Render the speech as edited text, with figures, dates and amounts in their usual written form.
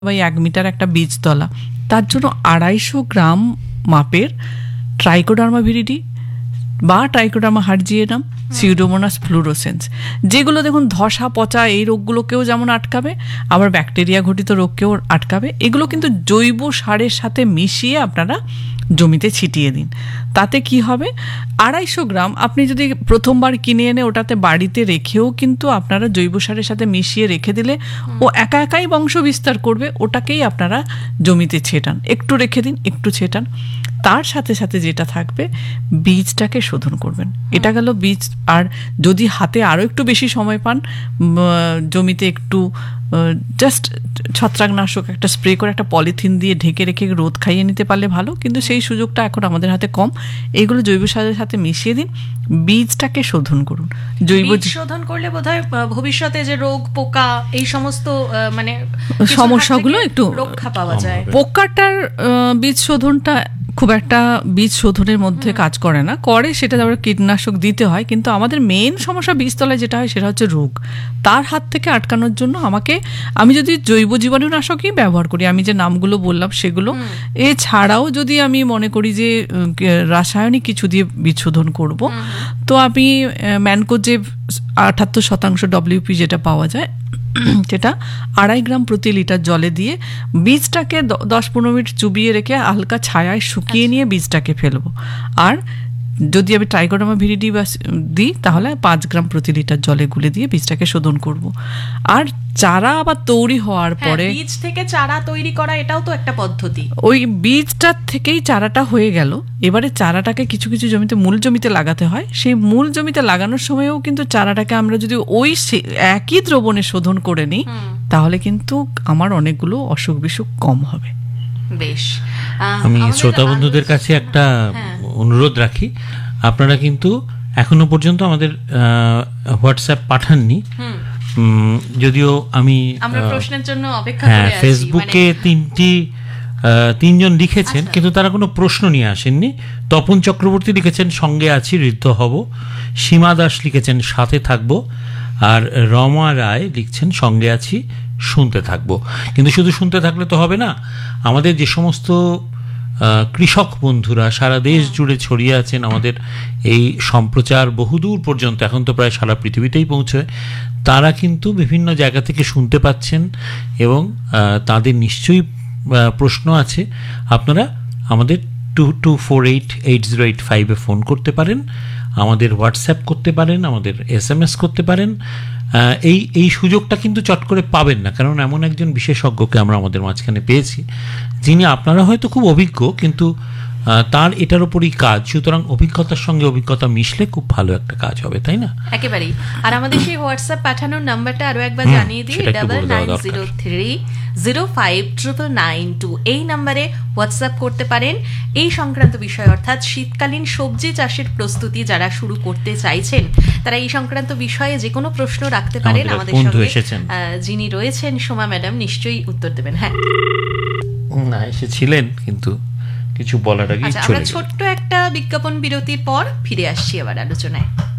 বা 1 মিটার একটা বীজতলা, তার জন্য 250 গ্রাম মাপের ট্রাইকোডার্মা ভিরিডি বা ট্রাইকোডার্মা হার্জিয়ানাম, সিউডোমোনাস ফ্লুরোসেন্স, যেগুলো দেখুন ধসা পচা এই রোগগুলোকেও যেমন আটকাবে, আবার ব্যাকটেরিয়া ঘটিত রোগকেও আটকাবে। এগুলো কিন্তু জৈব সারের সাথে মিশিয়ে আপনারা জমিতে ছিটিয়ে দিন। তাতে কি হবে, 250 গ্রাম আপনি যদি প্রথমবার কিনে এনে ওটাতে বাড়িতে রেখেও কিন্তু আপনারা জৈব সারের সাথে মিশিয়ে রেখে দিলে ও একা একাই বংশ বিস্তার করবে। ওটাকেই আপনারা জমিতে ছেটান, একটু রেখে দিন, একটু ছেটান। তার সাথে সাথে যেটা থাকবে, বীজটাকে শোধন করবেন। এটা গেল বীজ। আর যদি হাতে আরও একটু বেশি সময় পান, জমিতে একটু জাস্ট ছত্রাকনাশক একটা স্প্রে করে একটা পলিথিন দিয়ে ঢেকে রেখে রোদ খাইয়ে নিতে পারলে ভালো, কিন্তু সেই সুযোগটা এখন আমাদের হাতে কম। এইগুলো জৈব সারের সাথে মিশিয়ে দিন, বীজটাকে শোধন করুন। জৈব শোধন করলে বোধহয় ভবিষ্যতে যে রোগ পোকা এই সমস্ত মানে সমস্যাগুলো একটু রক্ষা পাওয়া যায়। পোকাটার বীজ শোধনটা খুব একটা বীজ শোধনের মধ্যে কাজ করে না, করে সেটা আবার কীটনাশক দিতে হয়। কিন্তু আমাদের মেন সমস্যা বীজতলায় যেটা হয় সেটা হচ্ছে রোগ। তার হাত থেকে আটকানোর জন্য আমি যদি জৈব জীবাণুনাশকই ব্যবহার করি, আমি যে নামগুলো বললাম সেগুলো, এছাড়াও যদি আমি মনে করি যে রাসায়নিক কিছু দিয়ে বীজ শোধন করব, তো আমি ম্যানকোজেব 78% WP যেটা পাওয়া যায়, যেটা 2.5 গ্রাম প্রতি লিটার জলে দিয়ে বীজটাকে 10-15 মিনিট চুবিয়ে রেখে হালকা ছায়ায় শুকিয়ে নিয়ে বীজটাকে ফেলবো। আর যদি আমি ট্রাইকোডার্মা ভিরিডি দিই তাহলে 5 গ্রাম প্রতি লিটার জলে গুলে দিয়ে বীজটাকে শোধন করব। আর চারা আবার তৈরি হওয়ার পরে বীজ থেকে চারা তৈরি করা, এটাও তো একটা পদ্ধতি। ওই বীজটার থেকেই চারাটা হয়ে গেল। এবারে চারাটাকে কিছু কিছু জমিতে মূল জমিতে লাগাতে হয়। সেই মূল জমিতে লাগানোর সময়ও কিন্তু চারাটাকে আমরা যদি ওই একই দ্রবণে শোধন করে নিই, তাহলে কিন্তু আমার অনেকগুলো অসুখ বিসুখ কম হবে। বেশ, আমি শ্রোতা বন্ধুদের কাছে একটা অনুরোধ রাখি, আপনারা কিন্তু এখনো পর্যন্ত আমাদের হোয়াটসঅ্যাপ পাঠাননি, যদিও আমরা প্রশ্নের জন্য অপেক্ষা করে আছি। ফেসবুকে 3জন লিখেছেন, কিন্তু তারা কোনো প্রশ্ন নিয়ে আসেননি। তপন চক্রবর্তী লিখেছেন সঙ্গে আছি, ঋদ্ধ হব। সীমা দাস লিখেছেন সাথে থাকবো। আর রমা রায় লিখছেন সঙ্গে আছি, শুনতে থাকবো। কিন্তু শুধু শুনতে থাকলে তো হবে না, আমাদের যে সমস্ত কৃষক বন্ধুরা সারা দেশ জুড়ে ছড়িয়ে আছেন, আমাদের এই সম্প্রচার বহুদূর পর্যন্ত, এখন তো প্রায় সারা পৃথিবীতেই পৌঁছয়, তারা কিন্তু বিভিন্ন জায়গা থেকে শুনতে পাচ্ছেন এবং তাদের নিশ্চয়ই প্রশ্ন আছে। আপনারা আমাদের 22488085 ফোন করতে পারেন, আমাদের হোয়াটসঅ্যাপ করতে পারেন, আমাদের SMS করতে পারেন। এই সুযোগটা কিন্তু চট করে পাবেন না, কারণ এমন একজন বিশেষজ্ঞকে আমরা আমাদের মাঝখানে পেয়েছি, যিনি আপনারা হয়তো খুব অভিজ্ঞ, কিন্তু তার এটার উপরই কাজ। সুতরাং অভিজ্ঞতার সঙ্গে অভিজ্ঞতা মিশলে খুব ভালো একটা কাজ হবে, তাই না? একেবারেই। আর আমাদের সেই হোয়াটসঅ্যাপ পাঠানোর নাম্বারটা আরো একবার জানিয়ে দিই, 9903059992। এই নাম্বারে হোয়াটসঅ্যাপ করতে পারেন এই সংক্রান্ত বিষয়, অর্থাৎ শীতকালীন সবজি চাষের প্রস্তুতি যারা শুরু করতে চাইছেন, তারা এই সংক্রান্ত বিষয়ে যে কোনো প্রশ্ন রাখতে পারেন। আমাদের সঙ্গে যিনি রয়েছেন সোমা ম্যাডাম নিশ্চয়ই উত্তর দেবেন। হ্যাঁ, না এসেছিলেন, কিন্তু কিছু বলার আগে আমরা ছোট্ট একটা বিজ্ঞাপন বিরতির পর ফিরে আসছি আবার আলোচনায়।